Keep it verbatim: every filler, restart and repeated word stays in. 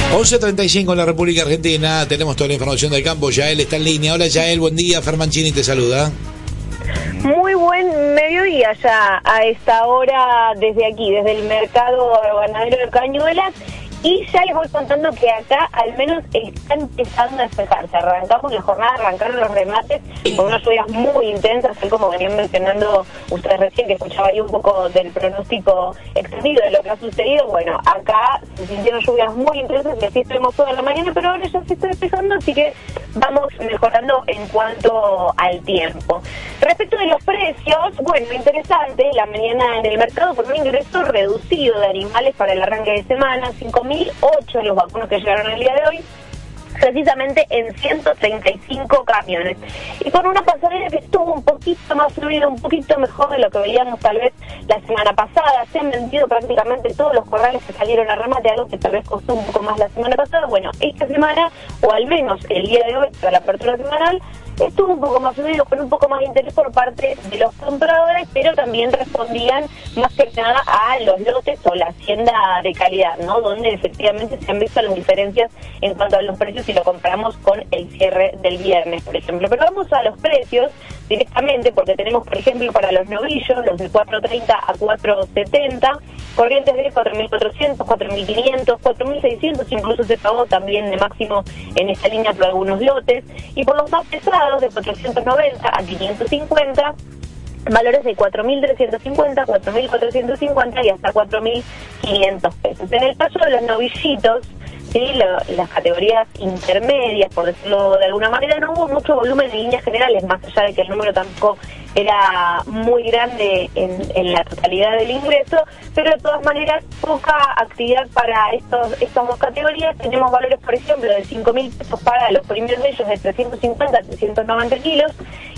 once treinta y cinco en la República Argentina, tenemos toda la información del campo. Yael está en línea. Hola Yael, buen día. Fermancini te saluda. Muy buen mediodía ya a esta hora desde aquí, desde el mercado ganadero de Cañuelas. Y ya les voy contando que acá al menos está empezando a despejarse. Arrancamos la jornada, arrancaron los remates con unas lluvias muy intensas, tal como venían mencionando ustedes recién, que escuchaba ahí un poco del pronóstico extendido de lo que ha sucedido. Bueno, acá se sintieron lluvias muy intensas y así estuvimos toda la mañana, pero ahora ya se está despejando, así que vamos mejorando en cuanto al tiempo. Respecto de los precios, bueno, interesante, la mañana en el mercado por un ingreso reducido de animales para el arranque de semana, cinco mil ocho los vacunos que llegaron el día de hoy, precisamente en ciento treinta y cinco camiones. Y con una pasarela que estuvo un poquito más fluida, un poquito mejor de lo que veíamos tal vez la semana pasada. Se han vendido prácticamente todos los corrales que salieron a remate, algo que tal vez costó un poco más la semana pasada. Bueno, esta semana, o al menos el día de hoy, para la apertura semanal, estuvo un poco más fluido, con un poco más de interés por parte de los compradores, pero también respondían más que nada a los lotes o la hacienda de calidad, ¿no? Donde efectivamente se han visto las diferencias en cuanto a los precios si lo comparamos con el cierre del viernes, por ejemplo. Pero vamos a los precios directamente, porque tenemos, por ejemplo, para los novillos, los de cuatro treinta a cuatro setenta, corrientes de cuatro mil cuatrocientos, cuatro mil quinientos, cuatro mil seiscientos, incluso se pagó también de máximo en esta línea por algunos lotes, y por los más pesados, de cuatrocientos noventa a quinientos cincuenta, valores de cuatro mil trescientos cincuenta, cuatro mil cuatrocientos cincuenta y hasta cuatro mil quinientos pesos. En el caso de los novillitos, sí, lo, las categorías intermedias, por decirlo de alguna manera, no hubo mucho volumen en líneas generales, más allá de que el número tampoco era muy grande en, en la totalidad del ingreso, pero de todas maneras poca actividad para estos estas dos categorías. Tenemos valores, por ejemplo, de cinco mil pesos para los primeros de ellos, de trescientos cincuenta a trescientos noventa kilos,